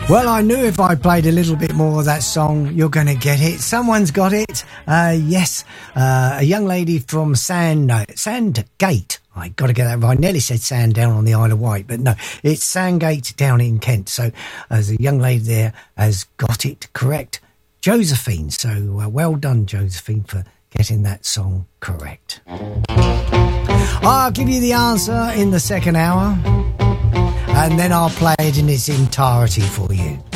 Well, I knew if I played a little bit more of that song, you're going to get it. Someone's got it. Yes, a young lady from Sandgate. I got to get that right. I nearly said Sandown on the Isle of Wight, but no, it's Sandgate down in Kent. So, as a young lady there has got it correct, Josephine. So, well done, Josephine, for getting that song correct. I'll give you the answer in the second hour, and then I'll play it in its entirety for you.